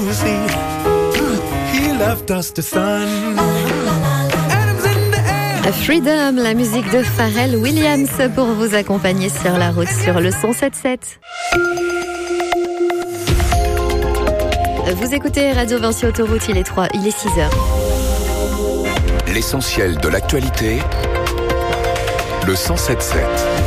see. He left us the sun. Freedom, la musique de Pharrell Williams pour vous accompagner sur la route sur le 107.7. Vous écoutez Radio Vinci Autoroute, il est 6h. L'essentiel de l'actualité, le 107.7.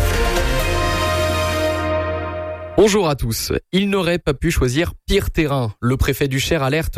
Bonjour à tous. Il n'aurait pas pu choisir pire terrain. Le préfet du Cher alerte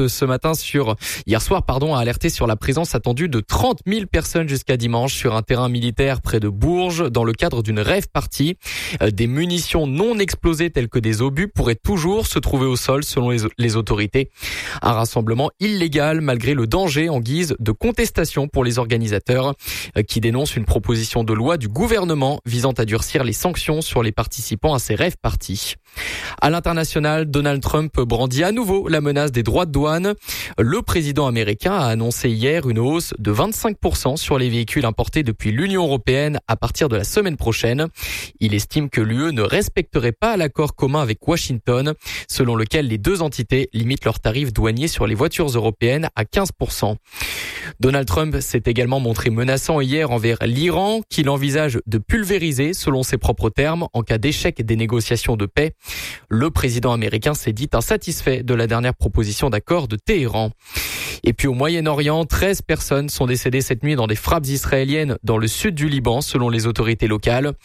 hier soir, a alerté sur la présence attendue de 30 000 personnes jusqu'à dimanche sur un terrain militaire près de Bourges dans le cadre d'une rave party. Des munitions non explosées telles que des obus pourraient toujours se trouver au sol selon les autorités. Un rassemblement illégal malgré le danger en guise de contestation pour les organisateurs qui dénoncent une proposition de loi du gouvernement visant à durcir les sanctions sur les participants à ces rave parties. À l'international, Donald Trump brandit à nouveau la menace des droits de douane. Le président américain a annoncé hier une hausse de 25% sur les véhicules importés depuis l'Union européenne à partir de la semaine prochaine. Il estime que l'UE ne respecterait pas l'accord commun avec Washington, selon lequel les deux entités limitent leurs tarifs douaniers sur les voitures européennes à 15%. Donald Trump s'est également montré menaçant hier envers l'Iran, qu'il envisage de pulvériser, selon ses propres termes, en cas d'échec des négociations de paix. Le président américain s'est dit insatisfait de la dernière proposition d'accord de Téhéran. Et puis au Moyen-Orient, 13 personnes sont décédées cette nuit dans des frappes israéliennes dans le sud du Liban, selon les autorités locales.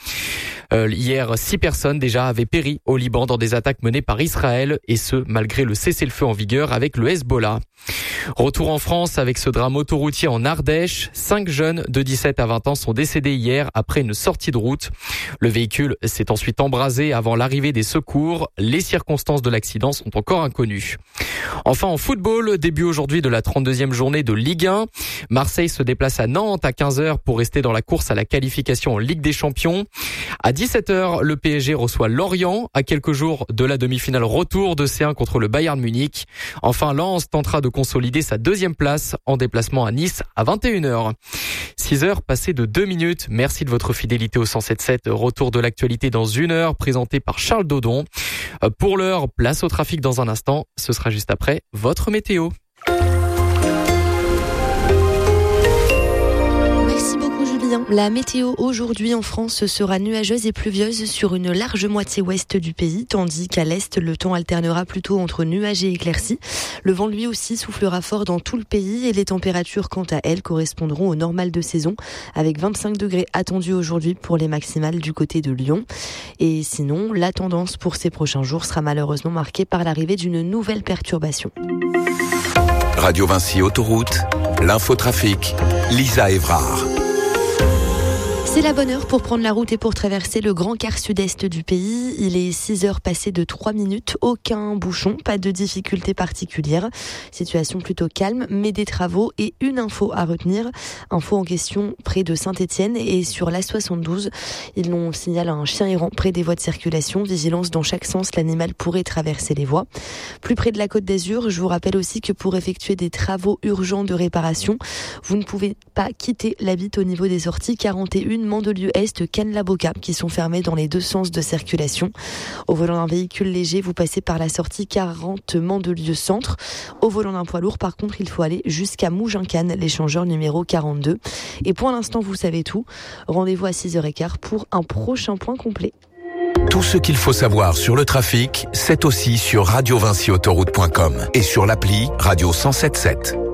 Hier, 6 personnes déjà avaient péri au Liban dans des attaques menées par Israël, et ce, malgré le cessez-le-feu en vigueur avec le Hezbollah. Retour en France avec ce drame autoroutier en Ardèche. 5 jeunes de 17 à 20 ans sont décédés hier après une sortie de route. Le véhicule s'est ensuite embrasé avant l'arrivée des secours. Les circonstances de l'accident sont encore inconnues. Enfin, en football, début aujourd'hui de la 32e journée de Ligue 1. Marseille se déplace à Nantes à 15h pour rester dans la course à la qualification en Ligue des Champions. À 17h, le PSG reçoit Lorient à quelques jours de la demi-finale retour de C1 contre le Bayern Munich. Enfin, Lens tentera de consolider sa deuxième place en déplacement à Nice à 21h. 6h passées de 2 minutes. Merci de votre fidélité au 107.7. Retour de l'actualité dans 1 heure, présenté par Charles Dodon. Pour l'heure, place au trafic dans un instant. Ce sera juste après votre météo. La météo aujourd'hui en France sera nuageuse et pluvieuse sur une large moitié ouest du pays, tandis qu'à l'est, le temps alternera plutôt entre nuages et éclaircies. Le vent lui aussi soufflera fort dans tout le pays et les températures quant à elles correspondront au normal de saison, avec 25 degrés attendus aujourd'hui pour les maximales du côté de Lyon. Et sinon, la tendance pour ces prochains jours sera malheureusement marquée par l'arrivée d'une nouvelle perturbation. Radio Vinci Autoroute, l'infotrafic, Lisa Évrard. C'est la bonne heure pour prendre la route et pour traverser le grand quart sud-est du pays. Il est 6h passées de 3 minutes. Aucun bouchon, pas de difficultés particulières. Situation plutôt calme, mais des travaux et une info à retenir. Info en question près de Saint-Étienne et sur l'A72. Ils l'ont signalé un chien errant près des voies de circulation. Vigilance dans chaque sens, l'animal pourrait traverser les voies. Plus près de la Côte d'Azur, je vous rappelle aussi que pour effectuer des travaux urgents de réparation, vous ne pouvez pas quitter la Bitte au niveau des sorties 41 Mandelieu-Est, Cannes-la-Boca, qui sont fermés dans les deux sens de circulation. Au volant d'un véhicule léger, vous passez par la sortie 40 Mandelieu-Centre. Au volant d'un poids lourd, par contre, il faut aller jusqu'à Mougins-Cannes, l'échangeur numéro 42. Et pour l'instant, vous savez tout. Rendez-vous à 6h15 pour un prochain point complet. Tout ce qu'il faut savoir sur le trafic, c'est aussi sur radiovinciautoroute.com et sur l'appli Radio 107.7.